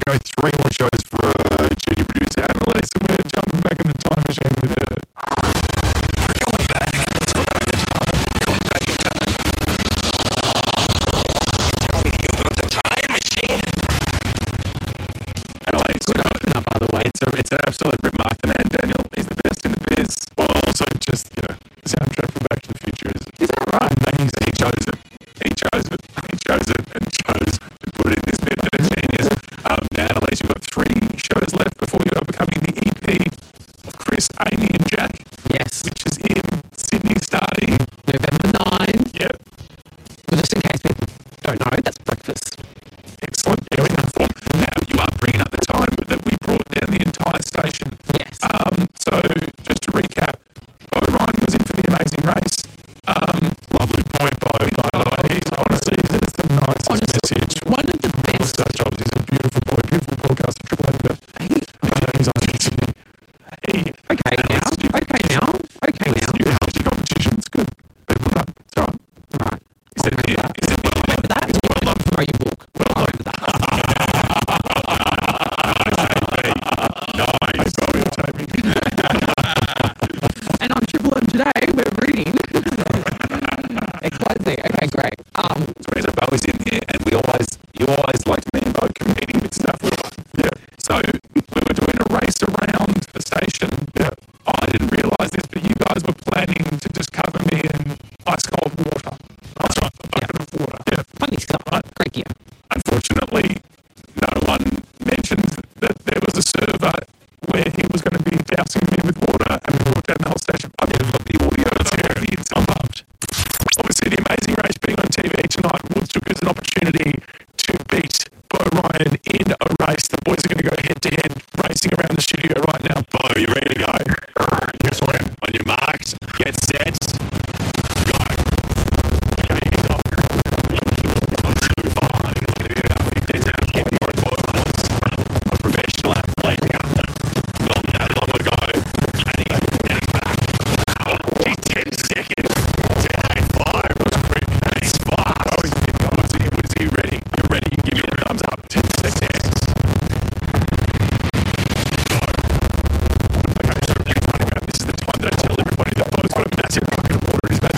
go 3 more shows for junior producer Annalise, and we're jumping back in the time machine with her. Going back. Let's go back in time. Going back in time. Tell me you got the time machine. Annalise, good opener, by the way. It's an absolute rip. Mark the Man Daniel. He's the best in the biz. Well, also just, the soundtrack from Back to the Future is that right? Amazing. He chose it. He chose it and chose to put it in this bit, and it's genius. Now, Annalise, you've got 3 shows left before you are becoming the EP of Chris, Amy and Jack. Yes. Which is in Sydney starting November 9. Yep. Well, just in case people don't know, that's breakfast. Excellent. Yeah, we can form. Now, you are bringing up the time that we brought down the entire station. Yes. So, just to recap, Bo Ryan was in for the Amazing Race. Lovely point, Bo. He's honestly, that's the nicest message. One of the best. Jobs. He's a beautiful boy, beautiful broadcaster, Triple Anchor. He's on Sydney. Okay now. It's your competition. It's good. People know. It's all right. Is it well over that? It's well over where you walk. Well over that. Nice. And on Triple M today, we're reading XYZ. Okay, great. The reason Bo is in here, and you always liked me and Bo competing with stuff. Yeah. So we were doing a race around the station. Yeah. I didn't realise this, but you guys were planning to just cover me in ice cold water. That's right, a bucket of water. Yeah. Funny stuff, right? Great gear. Unfortunately, no one mentioned that there was a server where he was going to be dousing me with water, and we walked down the whole station. I mean, I've got the audio. I'm pumped. Obviously, the Amazing Race being on TV tonight, Woods took as an opportunity to beat Bo Ryan in a race. The boys are going to go head-to-head racing around the studio right now. Bo, you ready to go?